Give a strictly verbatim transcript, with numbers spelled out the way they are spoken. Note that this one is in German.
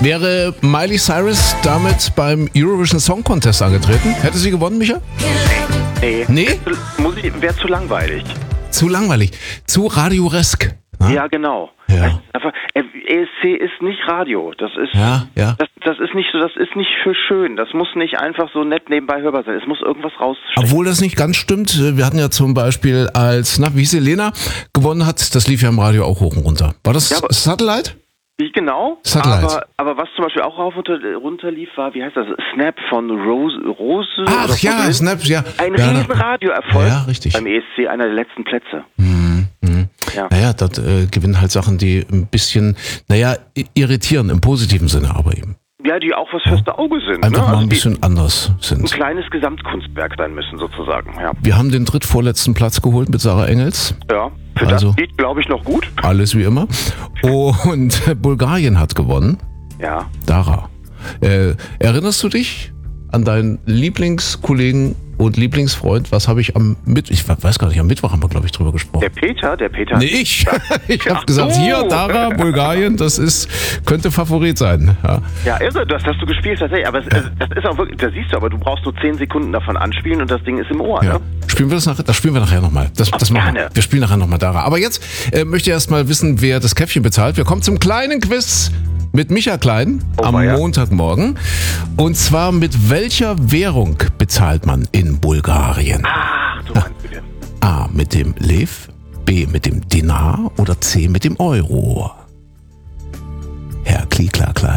Wäre Miley Cyrus damit beim Eurovision Song Contest angetreten? Hätte sie gewonnen, Micha? Nee. Nee? Muss ich, wäre zu langweilig. Zu langweilig. Zu radioresk. Ne? Ja, genau. Ja. Also einfach, äh, E S C ist nicht Radio. Das ist, Ja, ja. Das, das ist nicht so, das ist nicht für schön. Das muss nicht einfach so nett nebenbei hörbar sein. Es muss irgendwas rausstechen. Obwohl das nicht ganz stimmt. Wir hatten ja zum Beispiel, als, na, wie hieß sie, Lena gewonnen hat, das lief ja im Radio auch hoch und runter. War das Ja, aber- Satellite? Wie genau? Satellite. Aber, aber was zum Beispiel auch rauf und runter lief, war, wie heißt das? Snap von Rose. Rose Ach oder ja, von- Snap, ja. Ein ja, riesen Radioerfolg. Ja, richtig. Beim E S C, einer der letzten Plätze. Mhm, mhm. Ja. Naja, dort äh, gewinnen halt Sachen, die ein bisschen, naja, i- irritieren im positiven Sinne, aber eben. Ja, die auch was fürs Auge sind. Einfach ne? mal Also ein die bisschen anders ein sind. kleines Gesamtkunstwerk sein müssen, sozusagen. Ja, Wir haben den drittvorletzten Platz geholt mit Sarah Engels. ja. Für Also- das Lied glaube ich noch gut. Alles wie immer. Und Bulgarien hat gewonnen. Ja. Dara. Äh, erinnerst du dich an deinen Lieblingskollegen und Lieblingsfreund? Was habe ich am Mittwoch, ich weiß gar nicht, am Mittwoch haben wir, glaube ich, drüber gesprochen. Der Peter, der Peter. Nee, ich. Ich habe Ach gesagt, so. hier, Dara, Bulgarien, das ist, könnte Favorit sein. Ja. Ja, irre, das hast du gespielt tatsächlich. Aber es, Ja. es, das ist auch wirklich, da siehst du, aber du brauchst nur zehn Sekunden davon anspielen und das Ding ist im Ohr. Ja. Ne? Spielen wir das nachher? Das spielen wir nachher nochmal. Das, das machen wir. gerne. Wir spielen nachher nochmal Dara. Aber jetzt äh, möchte ich erst mal wissen, wer das Käffchen bezahlt. Wir kommen zum kleinen Quiz mit Micha Klein Oh, am ja. Montagmorgen. Und zwar, mit welcher Währung bezahlt man in Bulgarien? Ach, du meinst bitte. A mit dem Lev, B mit dem Dinar oder C mit dem Euro? Herr Klieklar Klein.